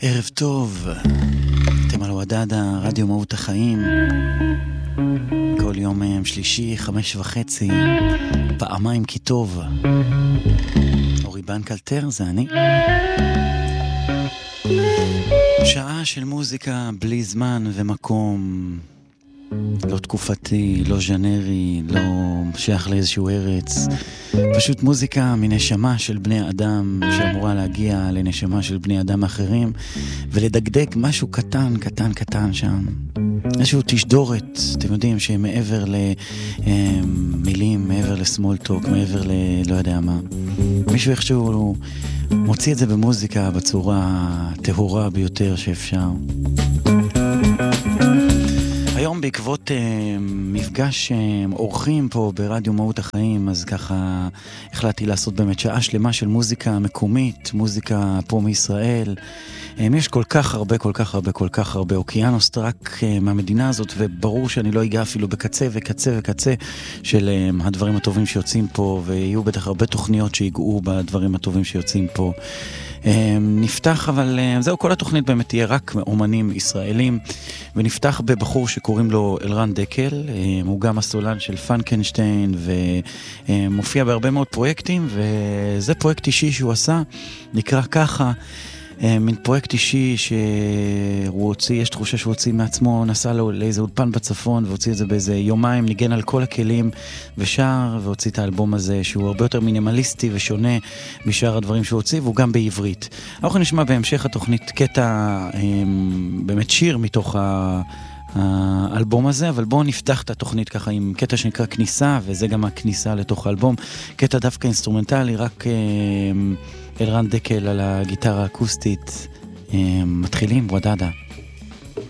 ערב טוב, אתם על ודדה, רדיו מהות החיים, כל יום שלישי, 5:30, פעמיים כי טוב. אורי בנקלטר, זה אני. שעה של מוזיקה בלי זמן ומקום, לא תקופתי, לא ז'נרי, לא שייך לאיזשהו ארץ, פשוט מוזיקה מנשמה של בני אדם שאמורה להגיע לנשמה של בני אדם אחרים ולדגדג משהו קטן קטן קטן שם, איזשהו תשדורת, אתם יודעים, שמעבר למילים, מעבר לסמולטוק, מעבר לא יודע מה, מישהו איכשהו מוציא את זה במוזיקה בצורה הטהורה ביותר שאפשר. היום בעקבות מפגש אורחים פה ברדיו מהות החיים, אז ככה החלטתי לעשות באמת שעה שלמה של מוזיקה מקומית, מוזיקה פה מישראל. יש כל כך הרבה אוקיינוס רק מהמדינה הזאת, וברור שאני לא אגע אפילו בקצה וקצה של הדברים הטובים שיוצאים פה, ויהיו בטח הרבה תוכניות שיגעו בדברים הטובים שיוצאים פה. נפתח, אבל זהו, כל התוכנית באמת תהיה רק אומנים ישראלים, ונפתח בבחור שקוראים לו אלרן דקל, הוא גם הסולן של פנקנשטיין ומופיע בהרבה מאוד פרויקטים, וזה פרויקט אישי שהוא עשה, נקרא ככה, מין פרויקט אישי שהוא הוציא, יש תחושה שהוא הוציא מעצמו, נסע לו לאיזה אולפן בצפון והוציא את זה באיזה יומיים, ניגן על כל הכלים ושר, והוציא את האלבום הזה שהוא הרבה יותר מינימליסטי ושונה משאר הדברים שהוא הוציא, והוא גם בעברית. אנחנו נשמע בהמשך התוכנית קטע, באמת שיר מתוך האלבום הזה, אבל בואו נפתח את התוכנית ככה עם קטע שנקרא כניסה, וזה גם הכניסה לתוך האלבום, קטע דווקא אינסטרומנטלי, רק אלרן דקל על הגיטרה האקוסטית. מתחילים, ודדה.